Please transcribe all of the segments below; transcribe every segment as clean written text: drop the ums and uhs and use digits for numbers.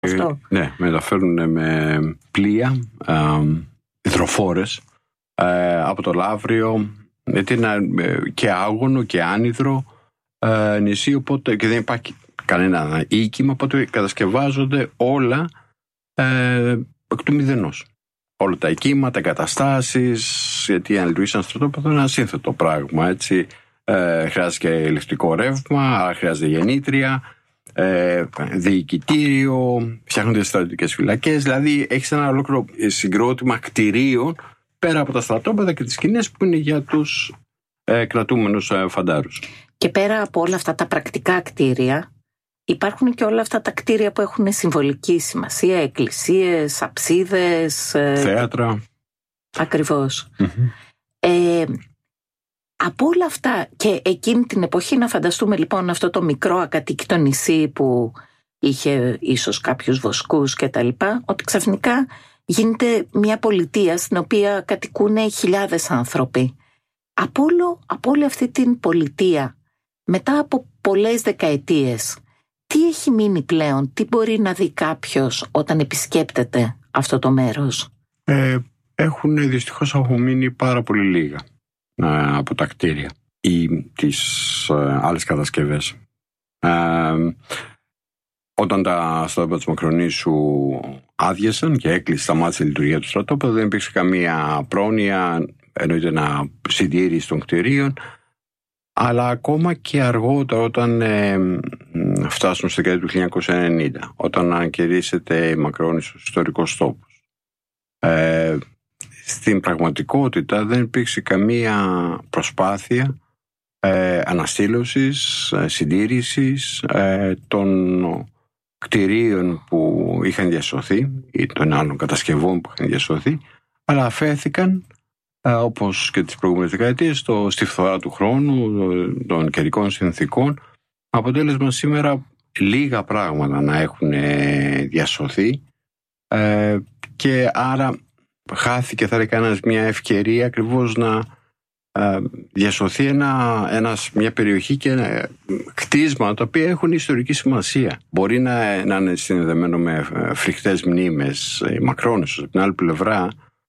αυτό. Ναι, μεταφέρουν με πλοία υδροφόρες από το Λαύριο, γιατί είναι και άγωνο και άνυδρο νησί, οπότε και δεν υπάρχει κανένα οίκημα, οπότε κατασκευάζονται όλα εκ του μηδενός. Όλα τα οικήματα, εγκαταστάσεις, γιατί αν λειτουργήσαν στρατόπεδο είναι ένα σύνθετο πράγμα, έτσι. Χρειάζεται και ηλεκτρικό ρεύμα, χρειάζεται γεννήτρια, διοικητήριο, φτιάχνονται στρατιωτικές φυλακές, δηλαδή έχεις ένα ολόκληρο συγκρότημα κτηρίων πέρα από τα στρατόπεδα και τις σκηνές που είναι για τους κρατούμενους φαντάρους. Και πέρα από όλα αυτά τα πρακτικά κτίρια, υπάρχουν και όλα αυτά τα κτίρια που έχουν συμβολική σημασία, εκκλησίες, αψίδες, θέατρα. Ακριβώς. Από όλα αυτά και εκείνη την εποχή, να φανταστούμε λοιπόν αυτό το μικρό ακατοίκητο νησί που είχε ίσως κάποιους βοσκούς και τα λοιπά, ότι ξαφνικά γίνεται μια πολιτεία στην οποία κατοικούν χιλιάδες άνθρωποι. Από όλη αυτή την πολιτεία, μετά από πολλές δεκαετίες, τι έχει μείνει πλέον, τι μπορεί να δει κάποιος όταν επισκέπτεται αυτό το μέρος? Δυστυχώς έχουν μείνει πάρα πολύ λίγα από τα κτίρια ή τις άλλες κατασκευές. Όταν τα στρατόπεδα της Μακρονήσου άδειασαν και έκλεισε, σταμάτησε η λειτουργία του στρατόπεδου, δεν υπήρξε καμία πρόνοια, εννοείται συντήρηση των κτιρίων, αλλά ακόμα και αργότερα, όταν φτάσουμε στη δεκαετία του 1990, όταν ανακηρύσσεται η Μακρόνησο ιστορικός τόπος, στην πραγματικότητα δεν υπήρξε καμία προσπάθεια αναστήλωσης, συντήρησης των κτηρίων που είχαν διασωθεί ή των άλλων κατασκευών που είχαν διασωθεί, αλλά αφέθηκαν όπως και τις προηγούμενες δεκαετίες στη φθορά του χρόνου, των καιρικών συνθήκων. Αποτέλεσμα σήμερα λίγα πράγματα να έχουν διασωθεί και άρα χάθηκε, θα έλεγα, μια ευκαιρία ακριβώς να διασωθεί μια περιοχή και κτίσματα τα οποία έχουν ιστορική σημασία. Μπορεί να είναι συνδεδεμένο με φρικτές μνήμες η Μακρόνησος. Από την άλλη πλευρά,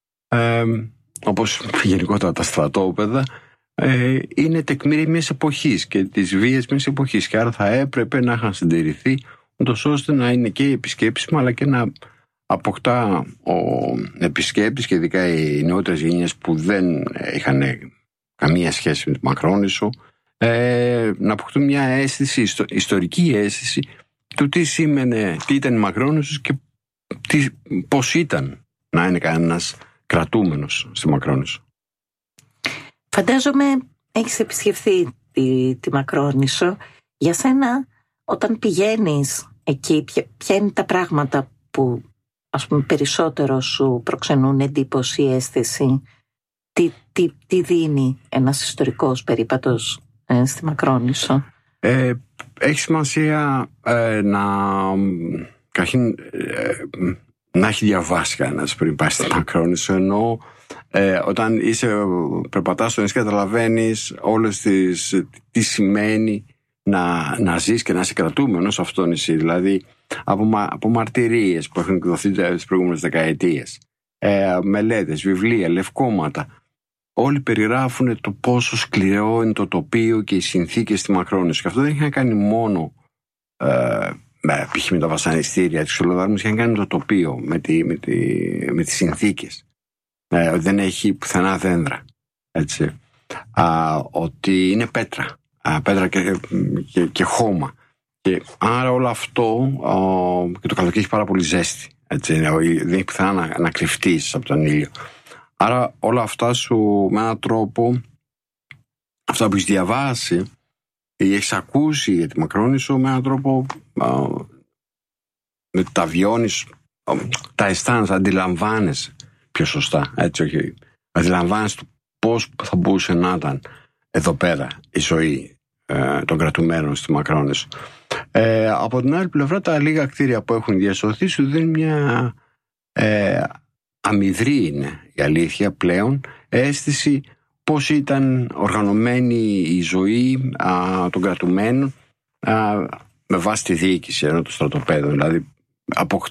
όπως γενικότερα τα στρατόπεδα, είναι τεκμήρια μιας εποχής και της βίας μιας εποχής, και άρα θα έπρεπε να είχαν συντηρηθεί, ούτως ώστε να είναι και επισκέψιμα, αλλά και να αποκτά ο επισκέπτης, και ειδικά οι νεότερες γενιές που δεν είχαν καμία σχέση με τη Μακρόνησο, να αποκτούν μια αίσθηση, ιστορική αίσθηση του τι ήταν η Μακρόνησος και πώς ήταν να είναι κανένας κρατούμενος στη Μακρόνησο. Φαντάζομαι έχεις επισκεφθεί τη Μακρόνησο. Για σένα, όταν πηγαίνεις εκεί, ποια είναι τα πράγματα που, ας πούμε, περισσότερο σου προξενούν εντύπωση, αίσθηση? Τι δίνει ένας ιστορικός περίπατος στη Μακρόνησο? Έχει σημασία να έχει διαβάσει κανένας πριν πάει στη Μακρόνησο, ενώ όταν περπατάς στο νησί, καταλαβαίνεις όλες τι σημαίνει να ζεις και να είσαι κρατούμενος σε αυτό το νησί. Δηλαδή από μαρτυρίες που έχουν εκδοθεί τις προηγούμενες δεκαετίες, μελέτες, βιβλία, λευκόματα, όλοι περιγράφουν το πόσο σκληρό είναι το τοπίο και οι συνθήκες στη Μακρόνησο. Και αυτό δεν έχει να κάνει μόνο π.χ. με τα βασανιστήρια, τους ξυλοδαρμούς, έχει να κάνει με το τοπίο, με τις συνθήκες. Δεν έχει πουθενά δέντρα. Έτσι. Ότι είναι πέτρα και χώμα. Και άρα όλο αυτό, και το καλοκαίρι έχει πάρα πολύ ζέστη. Έτσι, δεν έχει πουθενά να κρυφτείς από τον ήλιο. Άρα όλα αυτά σου, με έναν τρόπο, αυτά που έχεις διαβάσει ή έχεις ακούσει για τη Μακρόνησο, με έναν τρόπο τα βιώνεις, τα αισθάνεσαι, αντιλαμβάνεσαι πιο σωστά. Έτσι, όχι. Αντιλαμβάνεσαι πώς θα μπορούσε να ήταν εδώ πέρα η ζωή των κρατουμένων στη Μακρόνησο. Από την άλλη πλευρά, τα λίγα κτίρια που έχουν διασωθεί σου δίνουν μια αμυδρή, είναι η αλήθεια πλέον, αίσθηση πώς ήταν οργανωμένη η ζωή των κρατουμένων με βάση τη διοίκηση ενώ των στρατοπέδων. Δηλαδή αποκτά